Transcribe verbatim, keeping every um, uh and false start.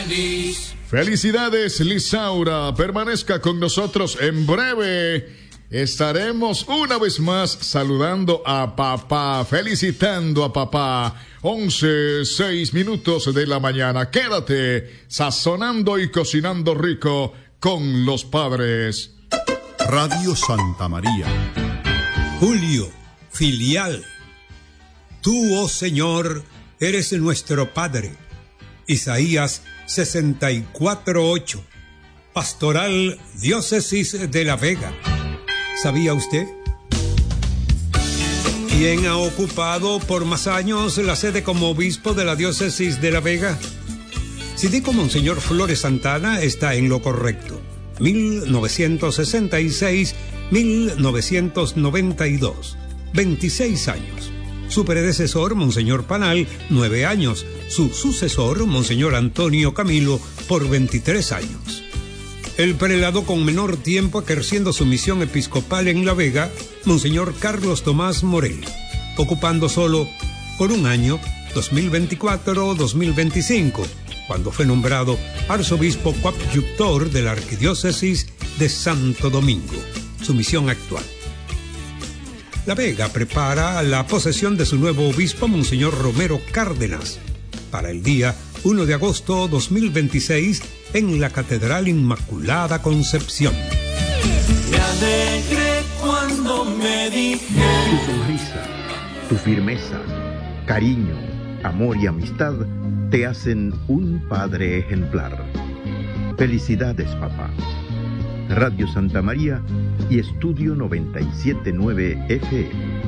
feliz. Felicidades, Lisaura. Permanezca con nosotros en breve. Estaremos una vez más saludando a papá, felicitando a papá. once, seis minutos de la mañana. Quédate sazonando y cocinando rico con los padres. Radio Santa María. Julio, filial. Tú, oh Señor, eres nuestro Padre. Isaías sesenta y cuatro, ocho. Pastoral Diócesis de La Vega. ¿Sabía usted? ¿Quién ha ocupado por más años la sede como obispo de la Diócesis de La Vega? Si digo Monseñor Flores Santana, está en lo correcto. mil novecientos sesenta y seis a mil novecientos noventa y dos. veintiséis años. Su predecesor, Monseñor Panal, nueve años. Su sucesor, Monseñor Antonio Camilo, por veintitrés años. El prelado con menor tiempo ejerciendo su misión episcopal en La Vega, Monseñor Carlos Tomás Morel, ocupando solo por un año, dos mil veinticuatro a dos mil veinticinco, cuando fue nombrado arzobispo coadjutor de la Arquidiócesis de Santo Domingo, su misión actual. La Vega prepara la posesión de su nuevo obispo, Monseñor Romero Cárdenas, para el día primero de agosto de dos mil veintiséis en la Catedral Inmaculada Concepción. Me alegré cuando me dije. Tu sonrisa, tu firmeza, cariño, amor y amistad te hacen un padre ejemplar. Felicidades, papá. Radio Santa María y Estudio noventa y siete punto nueve F M.